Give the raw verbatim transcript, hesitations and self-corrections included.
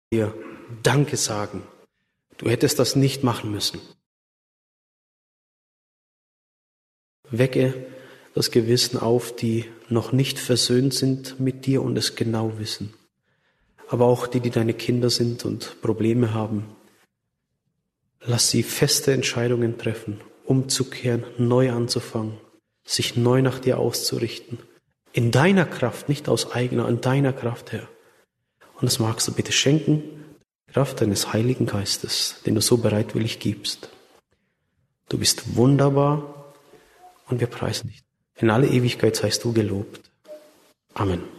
dir Danke sagen. Du hättest das nicht machen müssen. Wecke das Gewissen auf, die noch nicht versöhnt sind mit dir und es genau wissen. Aber auch die, die deine Kinder sind und Probleme haben. Lass sie feste Entscheidungen treffen, umzukehren, neu anzufangen, sich neu nach dir auszurichten. In deiner Kraft, nicht aus eigener, in deiner Kraft, Herr. Und das magst du bitte schenken, die Kraft deines Heiligen Geistes, den du so bereitwillig gibst. Du bist wunderbar und wir preisen dich. In alle Ewigkeit seist du gelobt. Amen.